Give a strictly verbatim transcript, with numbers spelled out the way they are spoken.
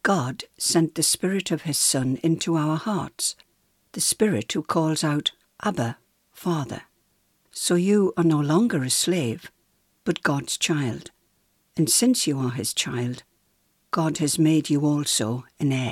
God sent the Spirit of his Son into our hearts, the Spirit who calls out, Abba, Father. So you are no longer a slave, but God's child. And since you are his child, God has made you also an heir.